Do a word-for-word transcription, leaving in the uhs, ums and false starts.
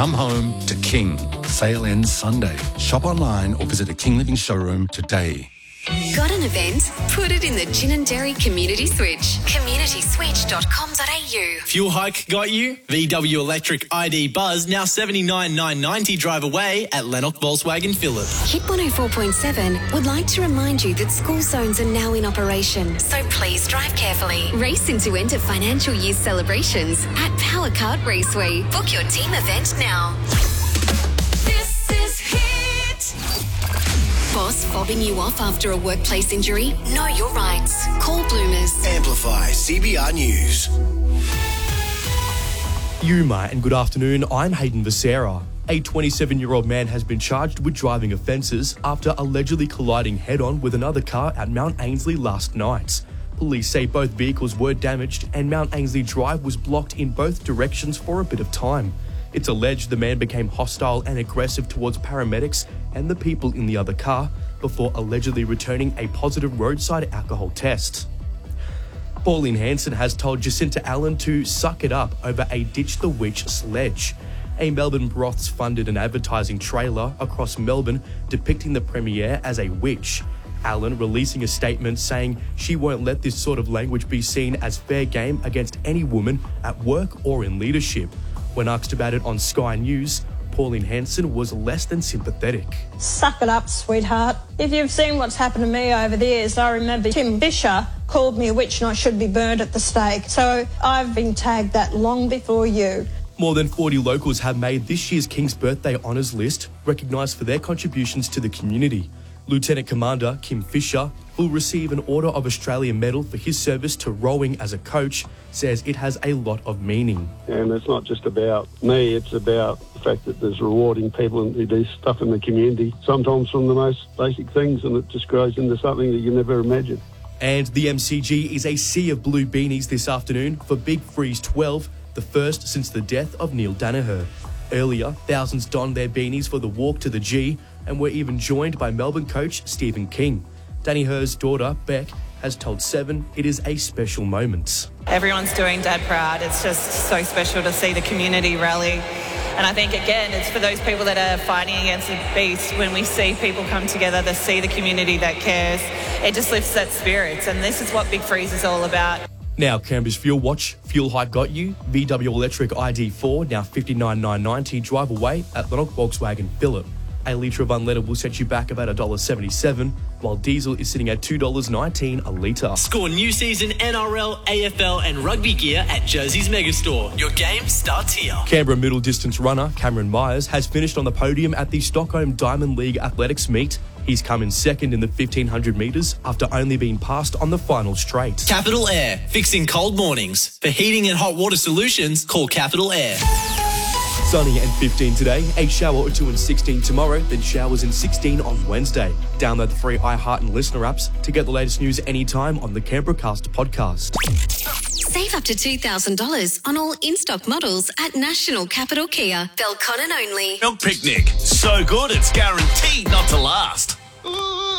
Come home to King. Sale ends Sunday. Shop online or visit a King Living showroom today. Got an event? Put it in the Gin and Dairy Community Switch. community switch dot com dot a u. Fuel hike got you? V W Electric I D Buzz now seventy-nine thousand nine hundred ninety drive away at Lennox Volkswagen Phillip. Hit one oh four point seven would like to remind you that school zones are now in operation, so please drive carefully. Race in to enter financial year celebrations at Power Kart Raceway. Book your team event now. This is Hit. Boss fobbing you off after a workplace injury? Know your rights. Call Bloomers. Amplify C B R News. Yuma, and good afternoon. I'm Hayden Becerra. A twenty-seven-year-old man has been charged with driving offences after allegedly colliding head-on with another car at Mount Ainslie last night. Police say both vehicles were damaged and Mount Ainslie Drive was blocked in both directions for a bit of time. It's alleged the man became hostile and aggressive towards paramedics and the people in the other car before allegedly returning a positive roadside alcohol test. Pauline Hanson has told Jacinta Allen to suck it up over a Ditch the Witch sledge. A Melbourne Broths funded an advertising trailer across Melbourne depicting the Premier as a witch. Allen releasing a statement saying she won't let this sort of language be seen as fair game against any woman at work or in leadership. When asked about it on Sky News, Pauline Hanson was less than sympathetic. Suck it up, sweetheart. If you've seen what's happened to me over the years, I remember Tim Fisher called me a witch and I should be burned at the stake. So I've been tagged that long before you. More than forty locals have made this year's King's Birthday Honours list, recognised for their contributions to the community. Lieutenant Commander Kim Fisher, who will receive an Order of Australia medal for his service to rowing as a coach, says it has a lot of meaning. And it's not just about me, it's about the fact that there's rewarding people who do stuff in the community, sometimes from the most basic things, and it just grows into something that you never imagined. And the M C G is a sea of blue beanies this afternoon for Big Freeze twelve, the first since the death of Neil Danaher. Earlier, thousands donned their beanies for the walk to the G and were even joined by Melbourne coach Stephen King. Danaher's daughter, Beck, has told Seven it is a special moment. Everyone's doing Dad proud. It's just so special to see the community rally. And I think, again, it's for those people that are fighting against the beast. When we see people come together to see the community that cares, it just lifts that spirits. And this is what Big Freeze is all about. Now, Canberra's Fuel Watch. Fuel hike got you. V W Electric I D four, now fifty-nine thousand nine hundred ninety drive away at Lennox Volkswagen Phillip. A litre of unleaded will set you back about one dollar seventy-seven, while diesel is sitting at two dollars nineteen a litre. Score new season N R L, A F L and rugby gear at Jersey's Megastore. Your game starts here. Canberra middle distance runner Cameron Myers has finished on the podium at the Stockholm Diamond League Athletics meet. He's come in second in the fifteen hundred metres after only being passed on the final straight. Capital Air, fixing cold mornings. For heating and hot water solutions, call Capital Air. Sunny and fifteen today, a shower or two and sixteen tomorrow, then showers and sixteen on Wednesday. Download the free iHeart and Listener apps to get the latest news anytime on the Canberra Cast podcast. Save up to two thousand dollars on all in-stock models at National Capital Kia. Belconnen only. Milk Picnic. So good, it's guaranteed not to last.